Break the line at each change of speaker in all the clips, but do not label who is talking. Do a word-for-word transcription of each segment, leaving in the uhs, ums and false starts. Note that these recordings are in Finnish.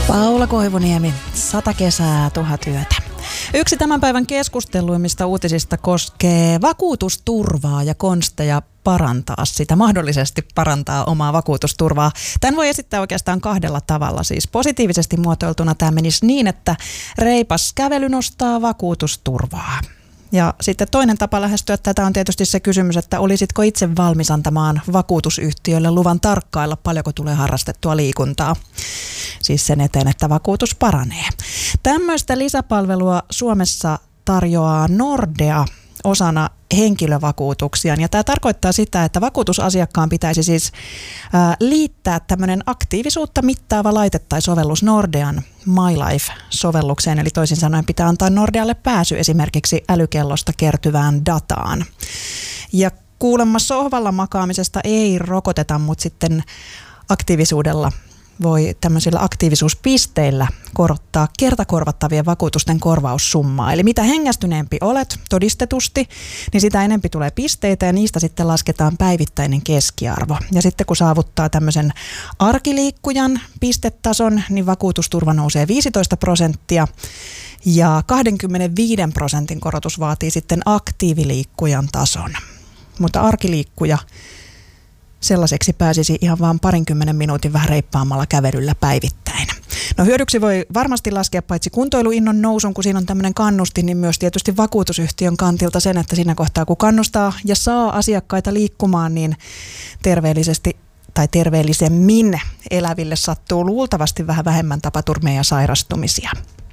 Paula Koivuniemi, sata kesää, tuhat yötä. Yksi tämän päivän keskusteluimmista uutisista koskee vakuutusturvaa ja konsteja parantaa sitä, mahdollisesti parantaa omaa vakuutusturvaa. Tämän voi esittää oikeastaan kahdella tavalla. Siis positiivisesti muotoiltuna tämä menisi niin, että reipas kävely nostaa vakuutusturvaa. Ja sitten toinen tapa lähestyä tätä on tietysti se kysymys, että olisitko itse valmis antamaan vakuutusyhtiölle luvan tarkkailla, paljonko tulee harrastettua liikuntaa. Siis sen eteen, että vakuutus paranee. Tämmöistä lisäpalvelua Suomessa tarjoaa Nordea osana henkilövakuutuksia. Ja tämä tarkoittaa sitä, että vakuutusasiakkaan pitäisi siis ää, liittää tämmöinen aktiivisuutta mittaava laite tai sovellus Nordean MyLife-sovellukseen. Eli toisin sanoen pitää antaa Nordealle pääsy esimerkiksi älykellosta kertyvään dataan. Ja kuulemma sohvalla makaamisesta ei rokoteta, mutta sitten aktiivisuudella voi tämmöisillä aktiivisuuspisteillä korottaa kertakorvattavien vakuutusten korvaussummaa. Eli mitä hengästyneempi olet todistetusti, niin sitä enempi tulee pisteitä ja niistä sitten lasketaan päivittäinen keskiarvo. Ja sitten kun saavuttaa tämmöisen arkiliikkujan pistetason, niin vakuutusturva nousee viisitoista prosenttia ja kaksikymmentäviisi prosentin korotus vaatii sitten aktiiviliikkujan tason. Mutta arkiliikkuja sellaiseksi pääsisi ihan vaan parinkymmenen minuutin vähän reippaammalla kävelyllä päivittäin. No hyödyksi voi varmasti laskea paitsi kuntoiluinnon nousun, kun siinä on tämmöinen kannustin, niin myös tietysti vakuutusyhtiön kantilta sen, että siinä kohtaa kun kannustaa ja saa asiakkaita liikkumaan, niin terveellisesti tai terveellisemmin eläville sattuu luultavasti vähän vähemmän tapaturmia ja sairastumisia.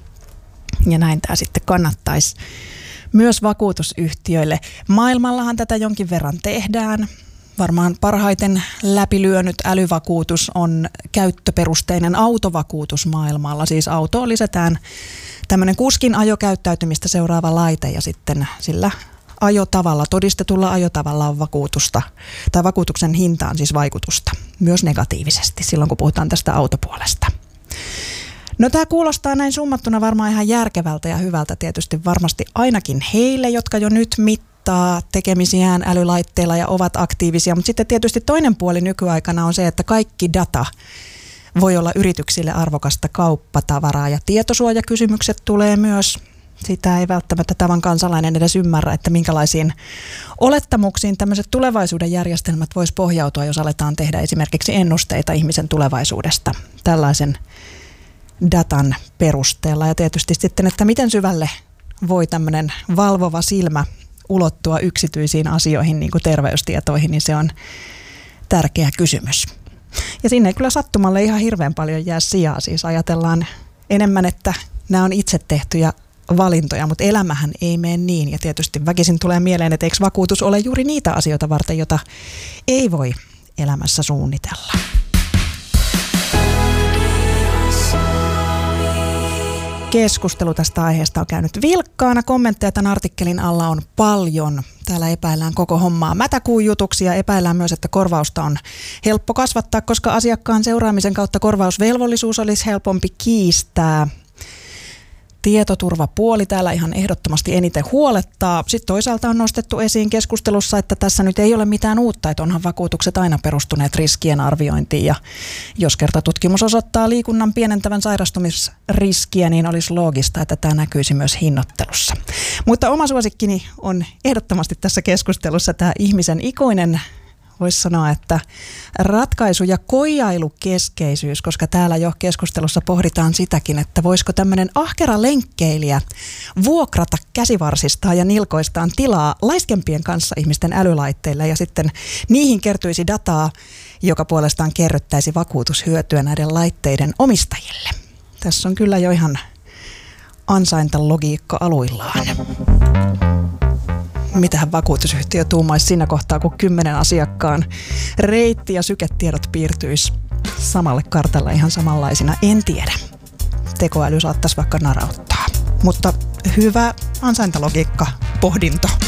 Ja näin tämä sitten kannattaisi myös vakuutusyhtiöille. Maailmallahan tätä jonkin verran tehdään. Varmaan parhaiten läpilyönyt älyvakuutus on käyttöperusteinen autovakuutus maailmalla. Siis autoon lisätään tämmöinen kuskin ajokäyttäytymistä seuraava laite ja sitten sillä ajotavalla, todistetulla ajotavalla on vakuutusta, tai vakuutuksen hintaan siis vaikutusta, myös negatiivisesti silloin kun puhutaan tästä autopuolesta. No tämä kuulostaa näin summattuna varmaan ihan järkevältä ja hyvältä tietysti varmasti ainakin heille, jotka jo nyt mittaavat tekemisiään älylaitteilla ja ovat aktiivisia, mutta sitten tietysti toinen puoli nykyaikana on se, että kaikki data voi olla yrityksille arvokasta kauppatavaraa ja tietosuojakysymykset tulee myös. Sitä ei välttämättä tavan kansalainen edes ymmärrä, että minkälaisiin olettamuksiin tämmöiset tulevaisuuden järjestelmät vois pohjautua, jos aletaan tehdä esimerkiksi ennusteita ihmisen tulevaisuudesta tällaisen datan perusteella. Ja tietysti sitten, että miten syvälle voi tämmöinen valvova silmä ulottua yksityisiin asioihin, niin kuin terveystietoihin, niin se on tärkeä kysymys. Ja sinne ei kyllä sattumalle ihan hirveän paljon jää sijaa. Siis ajatellaan enemmän, että nämä on itse tehtyjä valintoja, mutta elämähän ei mene niin. Ja tietysti väkisin tulee mieleen, että eikö vakuutus ole juuri niitä asioita varten, joita ei voi elämässä suunnitella. Keskustelu tästä aiheesta on käynyt vilkkaana. Kommentteja tämän artikkelin alla on paljon. Täällä epäillään koko hommaa mätäkuun jutuksi ja epäillään myös, että korvausta on helppo kasvattaa, koska asiakkaan seuraamisen kautta korvausvelvollisuus olisi helpompi kiistää. Tietoturvapuoli täällä ihan ehdottomasti eniten huolettaa. Sitten toisaalta on nostettu esiin keskustelussa, että tässä nyt ei ole mitään uutta, että onhan vakuutukset aina perustuneet riskien arviointiin. Ja jos kerta tutkimus osoittaa liikunnan pienentävän sairastumisriskiä, niin olisi loogista, että tämä näkyisi myös hinnoittelussa. Mutta oma suosikkini on ehdottomasti tässä keskustelussa tämä ihmisen ikuinen, voisi sanoa, että ratkaisu- ja koijailukeskeisyys, koska täällä jo keskustelussa pohditaan sitäkin, että voisiko tämmöinen ahkera lenkkeilijä vuokrata käsivarsistaan ja nilkoistaan tilaa laiskempien kanssa ihmisten älylaitteille ja sitten niihin kertyisi dataa, joka puolestaan kerryttäisi vakuutushyötyä näiden laitteiden omistajille. Tässä on kyllä jo ihan ansaintalogiikka aluillaan. Mitähän vakuutusyhtiö tuumaisi siinä kohtaa, kun kymmenen asiakkaan reitti- ja syketiedot piirtyisi samalle kartalle ihan samanlaisina, en tiedä. Tekoäly saattaisi vaikka narauttaa. Mutta hyvä ansaintalogiikka, pohdinto.